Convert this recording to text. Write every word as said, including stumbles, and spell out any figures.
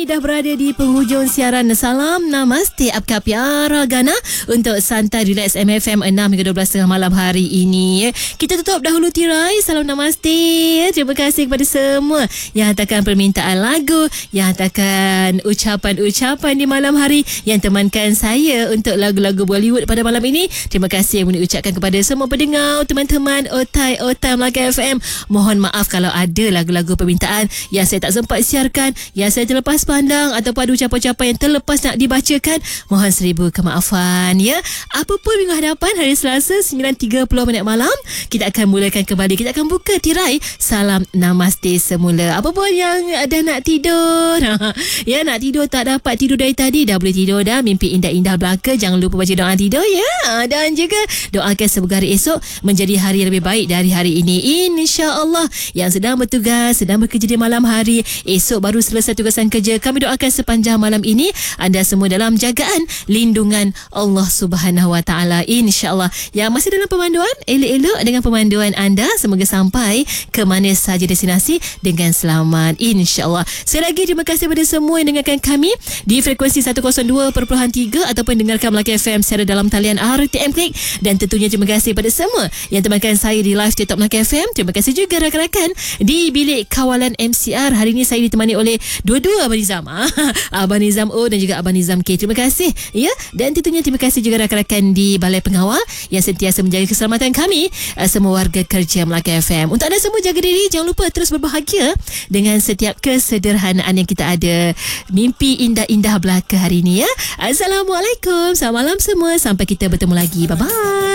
kami dah berada di penghujung siaran. Salam namaste apka pyara gana untuk Santai Relax M F M enam hingga dua belas tiga puluh malam hari ini. Kita tutup dahulu tirai. Salam namaste. Terima kasih kepada semua yang hantarkan permintaan lagu, yang hantarkan ucapan-ucapan di malam hari, yang temankan saya untuk lagu-lagu Bollywood pada malam ini. Terima kasih yang diucapkan kepada semua pendengar, teman-teman Otai-Otai Melaka F M. Mohon maaf kalau ada lagu-lagu permintaan yang saya tak sempat siarkan, yang saya terlepas pandang, ataupun ada ucapan-ucapan yang terlepas nak dibacakan. Mohon seribu kemaafan ya. Apa pun minggu hadapan hari Selasa sembilan tiga puluh minit malam, kita akan mulakan kembali. Kita akan buka tirai Salam Namaste semula. Apa pun yang dah nak tidur, ya, nak tidur tak dapat tidur dari tadi, dah boleh tidur dah. Mimpi indah-indah belaka. Jangan lupa baca doa tidur ya. Dan juga doakan semoga hari esok menjadi hari yang lebih baik dari hari ini, insya-Allah. Yang sedang bertugas, sedang bekerja di malam hari, esok baru selesai tugasan kerja, kami doakan sepanjang malam ini anda semua dalam jagaan lindungan Allah Subhanahu Wa Taala, insya-Allah. Yang masih dalam pemanduan, elok-elok dengan pemanduan anda, semoga sampai ke mana saja destinasi dengan selamat, insya-Allah. Sekali lagi terima kasih kepada semua yang dengarkan kami di frekuensi seratus dua perpuluhan tiga ataupun dengarkan Melaka F M secara dalam talian R T M Klik. Dan tentunya terima kasih kepada semua yang temankan saya di live TikTok Melaka F M. Terima kasih juga rakan-rakan di bilik kawalan M C R. Hari ini saya ditemani oleh dua-dua Abang Nizam, Abang Nizam O dan juga Abang Nizam K. Terima kasih ya. Dan tentunya terima kasih juga rakan-rakan di Balai Pengawal yang sentiasa menjaga keselamatan kami, semua warga kerja Melaka F M. Untuk anda semua, jaga diri, jangan lupa terus berbahagia dengan setiap kesederhanaan yang kita ada. Mimpi indah-indah belaka hari ini ya. Assalamualaikum, selamat malam semua, sampai kita bertemu lagi. Bye bye.